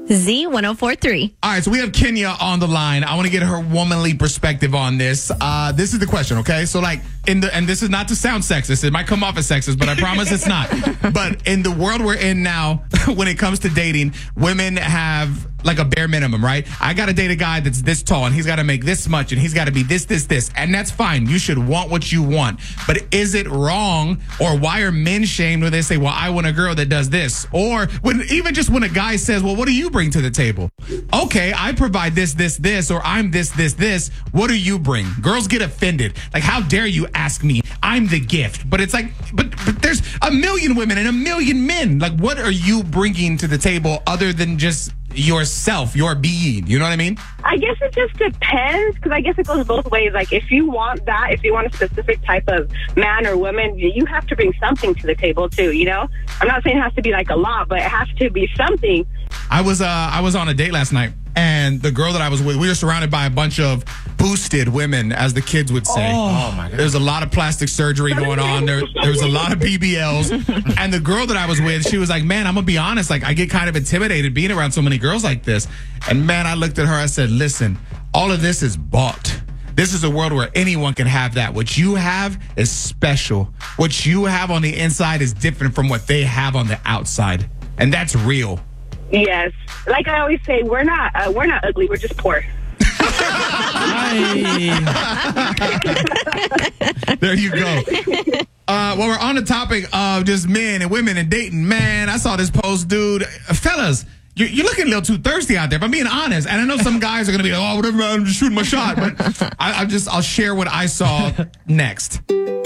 Z1043. All right, so we have Kenya on the line. I want to get her womanly perspective on this. This is the question, okay? So, like, and this is not to sound sexist. It might come off as sexist, but I promise it's not. But in the world we're in now, when it comes to dating, women have like a bare minimum, right? I got to date a guy that's this tall, and he's got to make this much, and he's got to be this, and that's fine. You should want what you want. But is it wrong, or why are men shamed when they say, well, I want a girl that does this? Or when even just when a guy says, well, what do you bring to the table? Okay, I provide this, or I'm this. What do you bring? Girls get offended. Like, how dare you ask me? I'm the gift. But it's like, but there's a million women and a million men. Like, what are you bringing to the table other than just yourself, your being? You know what I mean? I guess it just depends, because I guess it goes both ways. Like, if you want that, if you want a specific type of man or woman, you have to bring something to the table too, you know? I'm not saying it has to be like a lot, but it has to be something. I was on a date last night, and the girl that I was with, we were surrounded by a bunch of boosted women, as the kids would say. Oh my God. There's a lot of plastic surgery going on. There was a lot of BBLs. And the girl that I was with, she was like, man, I'm going to be honest. Like, I get kind of intimidated being around so many girls like this. And man, I looked at her, I said, listen, all of this is bought. This is a world where anyone can have that. What you have is special. What you have on the inside is different from what they have on the outside. And that's real. Yes. Like I always say, we're not ugly, we're just poor. There you go. Well, we're on the topic of just men and women and dating. Man, I saw this post, dude. Fellas, you're looking a little too thirsty out there, if I'm being honest. And I know some guys are going to be like, oh, whatever, I'm just shooting my shot. But I'll share what I saw next.